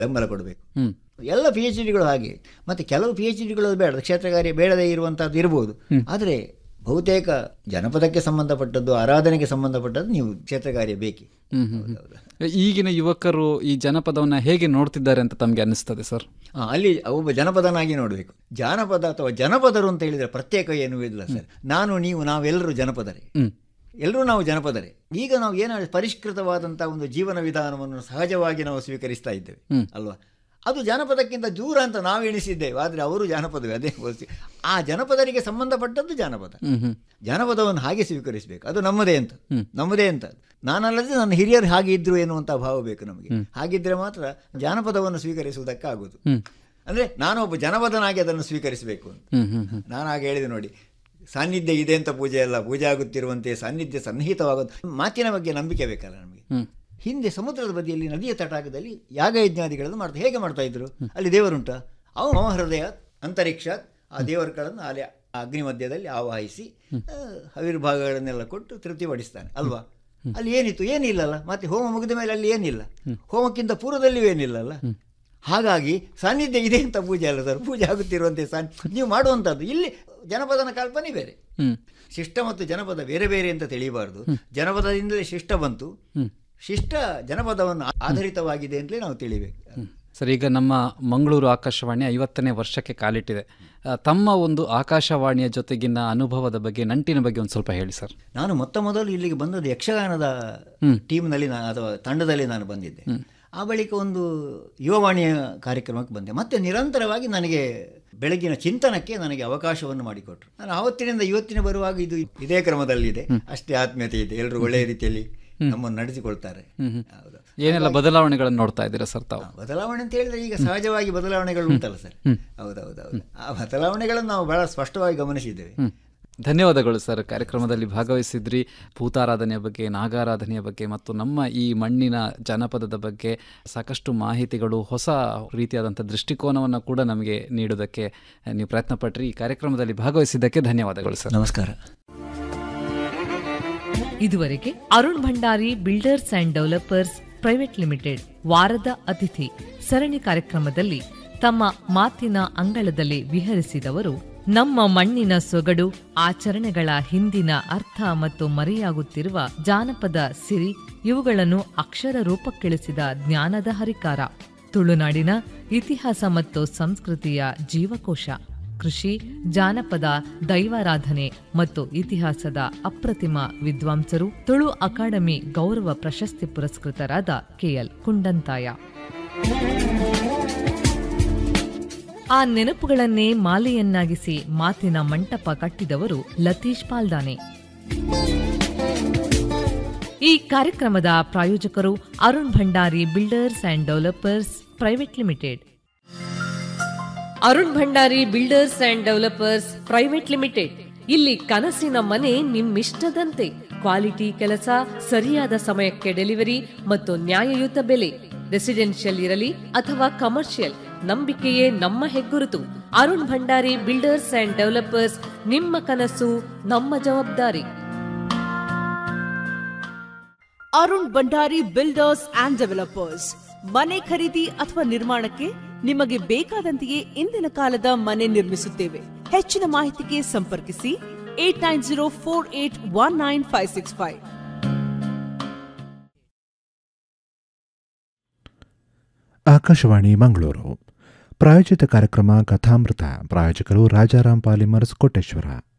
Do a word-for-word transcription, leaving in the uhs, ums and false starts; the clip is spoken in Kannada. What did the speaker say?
ಬೆಂಬಲ ಕೊಡಬೇಕು. ಎಲ್ಲ ಪಿ ಎಚ್ ಡಿಗಳು ಹಾಗೆ. ಮತ್ತು ಕೆಲವು ಪಿ ಎಚ್ ಡಿಗಳು ಬೇಡ, ಕ್ಷೇತ್ರ ಕಾರ್ಯ ಬೇಡದೇ ಇರುವಂಥದ್ದು ಇರ್ಬೋದು. ಆದರೆ ಬಹುತೇಕ ಜನಪದಕ್ಕೆ ಸಂಬಂಧಪಟ್ಟದ್ದು, ಆರಾಧನೆಗೆ ಸಂಬಂಧಪಟ್ಟದ್ದು ನೀವು ಕ್ಷೇತ್ರ ಕಾರ್ಯ ಬೇಕೇ. ಈಗಿನ ಯುವಕರು ಈ ಜನಪದವನ್ನು ಹೇಗೆ ನೋಡ್ತಿದ್ದಾರೆ ಅಂತ ತಮಗೆ ಅನ್ನಿಸ್ತದೆ ಸರ್? ಅಲ್ಲಿ ಒಬ್ಬ ಜನಪದನಾಗಿ ನೋಡಬೇಕು. ಜಾನಪದ ಅಥವಾ ಜನಪದರು ಅಂತ ಹೇಳಿದರೆ ಪ್ರತ್ಯೇಕ ಏನೂ ಇಲ್ಲ ಸರ್. ನಾನು ನೀವು ನಾವೆಲ್ಲರೂ ಜನಪದರೇ, ಎಲ್ಲರೂ ನಾವು ಜನಪದರೇ. ಈಗ ನಾವು ಏನಾದ್ರು ಪರಿಷ್ಕೃತವಾದಂಥ ಒಂದು ಜೀವನ ವಿಧಾನವನ್ನು ಸಹಜವಾಗಿ ನಾವು ಸ್ವೀಕರಿಸ್ತಾ ಇದ್ದೇವೆ ಅಲ್ವಾ? ಅದು ಜಾನಪದಕ್ಕಿಂತ ದೂರ ಅಂತ ನಾವು ಎಣಿಸಿದ್ದೇವೆ. ಆದರೆ ಅವರು ಜಾನಪದವೇ, ಅದೇ ಆ ಜನಪದರಿಗೆ ಸಂಬಂಧಪಟ್ಟದ್ದು ಜಾನಪದ. ಜಾನಪದವನ್ನು ಹಾಗೆ ಸ್ವೀಕರಿಸಬೇಕು. ಅದು ನಮ್ಮದೇ ಅಂತ, ನಮ್ಮದೇ ಅಂತ. ನಾನಲ್ಲದೆ ನನ್ನ ಹಿರಿಯರು ಹಾಗೆ ಇದ್ರು ಎನ್ನುವಂಥ ಭಾವ ಬೇಕು ನಮಗೆ. ಹಾಗಿದ್ರೆ ಮಾತ್ರ ಜಾನಪದವನ್ನು ಸ್ವೀಕರಿಸುವುದಕ್ಕಾಗೋದು. ಅಂದರೆ ನಾನೊಬ್ಬ ಜನಪದನಾಗಿ ಅದನ್ನು ಸ್ವೀಕರಿಸಬೇಕು ಅಂತ. ನಾನು ಹಾಗೆ ಹೇಳಿದೆ ನೋಡಿ, ಸಾನ್ನಿಧ್ಯ ಇದೆ ಅಂತ ಪೂಜೆ ಅಲ್ಲ, ಪೂಜೆ ಆಗುತ್ತಿರುವಂತೆ ಸಾನ್ನಿಧ್ಯ ಸನ್ನಿಹಿತವಾಗೋದು. ಮಾತಿನ ಬಗ್ಗೆ ನಂಬಿಕೆ ಬೇಕಲ್ಲ ನಮಗೆ. ಹಿಂದೆ ಸಮುದ್ರದ ಬದಿಯಲ್ಲಿ ನದಿಯ ತಟಾಕದಲ್ಲಿ ಯಾಗ ಯಜ್ಞಾದಿಗಳನ್ನು ಮಾಡ್ತಾ ಹೇಗೆ ಮಾಡ್ತಾ ಇದ್ರು? ಅಲ್ಲಿ ದೇವರುಂಟ, ಅವನು ಮಮ ಹೃದಯ ಅಂತರಿಕ್ಷ ಆ ದೇವರುಗಳನ್ನು ಅಲ್ಲಿ ಅಗ್ನಿ ಮಧ್ಯದಲ್ಲಿ ಆವಾಹಿಸಿ ಆವಿರ್ಭಾಗಗಳನ್ನೆಲ್ಲ ಕೊಟ್ಟು ತೃಪ್ತಿಪಡಿಸ್ತಾನೆ ಅಲ್ವಾ? ಅಲ್ಲಿ ಏನಿತ್ತು? ಏನಿಲ್ಲಲ್ಲ. ಮತ್ತೆ ಹೋಮ ಮುಗಿದ ಮೇಲೆ ಅಲ್ಲಿ ಏನಿಲ್ಲ, ಹೋಮಕ್ಕಿಂತ ಪೂರ್ವದಲ್ಲಿಯೂ ಏನಿಲ್ಲಲ್ಲ. ಹಾಗಾಗಿ ಸಾನ್ನಿಧ್ಯ ಇದೆ ಅಂತ ಪೂಜೆ ಅಲ್ಲ ಸರ್, ಪೂಜೆ ಆಗುತ್ತಿರುವಂತೆ ಸಾನ್ನಿಧ್ಯ ನೀವು ಮಾಡುವಂಥದ್ದು. ಇಲ್ಲಿ ಜನಪದನ ಕಲ್ಪನೆ ಬೇರೆ, ಶಿಷ್ಟ ಮತ್ತು ಜನಪದ ಬೇರೆ ಬೇರೆ ಅಂತ ತಿಳಿಯಬಾರ್ದು. ಜನಪದದಿಂದಲೇ ಶಿಷ್ಟ ಬಂತು, ಶಿಷ್ಟ ಜನಪದವನ್ನು ಆಧಾರಿತವಾಗಿದೆ ಅಂತಲೇ ನಾವು ತಿಳಿಬೇಕು ಸರ್. ಈಗ ನಮ್ಮ ಮಂಗಳೂರು ಆಕಾಶವಾಣಿ ಐವತ್ತನೇ ವರ್ಷಕ್ಕೆ ಕಾಲಿಟ್ಟಿದೆ. ತಮ್ಮ ಒಂದು ಆಕಾಶವಾಣಿಯ ಜೊತೆಗಿನ ಅನುಭವದ ಬಗ್ಗೆ, ನಂಟಿನ ಬಗ್ಗೆ ಒಂದು ಸ್ವಲ್ಪ ಹೇಳಿ ಸರ್. ನಾನು ಮೊತ್ತ ಮೊದಲು ಇಲ್ಲಿಗೆ ಬಂದದ್ದು ಯಕ್ಷಗಾನದ ಟೀಮ್ನಲ್ಲಿ ಅಥವಾ ತಂಡದಲ್ಲಿ ನಾನು ಬಂದಿದ್ದೆ. ಆ ಬಳಿಕ ಒಂದು ಯುವವಾಣಿಯ ಕಾರ್ಯಕ್ರಮಕ್ಕೆ ಬಂದೆ. ಮತ್ತೆ ನಿರಂತರವಾಗಿ ನನಗೆ ಬೆಳಗಿನ ಚಿಂತನಕ್ಕೆ ನನಗೆ ಅವಕಾಶವನ್ನು ಮಾಡಿಕೊಟ್ರು. ನಾನು ಆವತ್ತಿನಿಂದ ಇವತ್ತಿನ ಬರುವಾಗ ಇದು ಇದೇ ಕ್ರಮದಲ್ಲಿದೆ, ಅಷ್ಟೇ ಆತ್ಮೀಯತೆ ಇದೆ, ಎಲ್ಲರೂ ಒಳ್ಳೆಯ ರೀತಿಯಲ್ಲಿ ನಮ್ಮನ್ನು ನಡೆಸಿಕೊಳ್ತಾರೆ. ಏನೆಲ್ಲ ಬದಲಾವಣೆಗಳನ್ನು ನೋಡ್ತಾ ಇದ್ದೀರಾ ಸರ್ ತಾವು? ಬದಲಾವಣೆ ಅಂತ ಹೇಳಿದ್ರೆ ಈಗ ಸಹಜವಾಗಿ ಬದಲಾವಣೆಗಳು ಉಂಟಲ್ಲ ಸರ್. ಹೌದೌದೌದು, ಆ ಬದಲಾವಣೆಗಳನ್ನು ನಾವು ಬಹಳ ಸ್ಪಷ್ಟವಾಗಿ ಗಮನಿಸಿದ್ದೇವೆ. ಧನ್ಯವಾದಗಳು ಸರ್. ಕಾರ್ಯಕ್ರಮದಲ್ಲಿ ಭಾಗವಹಿಸಿದ್ರಿ. ಭೂತಾರಾಧನೆಯ ಬಗ್ಗೆ, ನಾಗಾರಾಧನೆಯ ಬಗ್ಗೆ ಮತ್ತು ನಮ್ಮ ಈ ಮಣ್ಣಿನ ಜನಪದದ ಬಗ್ಗೆ ಸಾಕಷ್ಟು ಮಾಹಿತಿಗಳು, ಹೊಸ ರೀತಿಯಾದಂಥ ದೃಷ್ಟಿಕೋನವನ್ನು ಕೂಡ ನಮಗೆ ನೀಡೋದಕ್ಕೆ ನೀವು ಪ್ರಯತ್ನ ಪಟ್ರಿ. ಈ ಕಾರ್ಯಕ್ರಮದಲ್ಲಿ ಭಾಗವಹಿಸಿದ್ದಕ್ಕೆ ಧನ್ಯವಾದಗಳು ಸರ್. ನಮಸ್ಕಾರ. ಇದುವರೆಗೆ Arun Bhandari builders and developers private limited ವಾರದ ಅತಿಥಿ ಸರಣಿ ಕಾರ್ಯಕ್ರಮದಲ್ಲಿ ತಮ್ಮ ಮಾತಿನ ಅಂಗಳದಲ್ಲಿ ವಿಹರಿಸಿದವರು ನಮ್ಮ ಮಣ್ಣಿನ ಸೊಗಡು, ಆಚರಣೆಗಳ ಹಿಂದಿನ ಅರ್ಥ ಮತ್ತು ಮರೆಯಾಗುತ್ತಿರುವ ಜಾನಪದ ಸಿರಿ, ಇವುಗಳನ್ನು ಅಕ್ಷರ ರೂಪಕ್ಕಿಳಿಸಿದ ಜ್ಞಾನದ ಹರಿಕಾರ, ತುಳುನಾಡಿನ ಇತಿಹಾಸ ಮತ್ತು ಸಂಸ್ಕೃತಿಯ ಜೀವಕೋಶ, ಕೃಷಿ, ಜಾನಪದ, ದೈವಾರಾಧನೆ ಮತ್ತು ಇತಿಹಾಸದ ಅಪ್ರತಿಮ ವಿದ್ವಾಂಸರು, ತುಳು ಅಕಾಡೆಮಿ ಗೌರವ ಪ್ರಶಸ್ತಿ ಪುರಸ್ಕೃತರಾದ ಕೆಎಲ್ ಕುಂಡಂತಾಯ. ಆ ನೆನಪುಗಳನ್ನೇ ಮಾಲೆಯನ್ನಾಗಿಸಿ ಮಾತಿನ ಮಂಟಪ ಕಟ್ಟಿದವರು ಲತೀಶ್ ಪಾಲ್ದಾನೆ. ಈ ಕಾರ್ಯಕ್ರಮದ ಪ್ರಾಯೋಜಕರು Arun Bhandari builders and developers private limited. Arun Bhandari builders and developers private limited. ಇಲ್ಲಿ ಕನಸಿನ ಮನೆ ನಿಮ್ಮಿಷ್ಟದಂತೆ, ಕ್ವಾಲಿಟಿ ಕೆಲಸ, ಸರಿಯಾದ ಸಮಯಕ್ಕೆ ಡೆಲಿವರಿ ಮತ್ತು ನ್ಯಾಯಯುತ ಬೆಲೆ. ರೆಸಿಡೆನ್ಷಿಯಲ್ ಇರಲಿ ಅಥವಾ ಕಮರ್ಷಿಯಲ್, ನಂಬಿಕೆಯೇ ನಮ್ಮ ಹೆಗ್ಗುರುತು. Arun Bhandari builders and developers, ನಿಮ್ಮ ಕನಸು ನಮ್ಮ ಜವಾಬ್ದಾರಿ. Arun Bhandari builders and developers, ಮನೆ ಖರೀದಿ ಅಥವಾ ನಿರ್ಮಾಣಕ್ಕೆ ನಿಮಗೆ ಬೇಕಾದಂತೆಯೇ ಇಂದಿನ ಕಾಲದ ಮನೆ ನಿರ್ಮಿಸುತ್ತೇವೆ. ಹೆಚ್ಚಿನ ಮಾಹಿತಿಗೆ ಸಂಪರ್ಕಿಸಿ eight nine zero four eight one nine five six five. Akashvani Mangaluru ಪ್ರಾಯೋಜಿತ ಕಾರ್ಯಕ್ರಮ ಕಥಾಮೃತ. ಪ್ರಾಯೋಜಕರು ರಾಜಾರಾಮ್ ಪಾಲಿಮರ್ಸ್, ಕೋಟೇಶ್ವರ.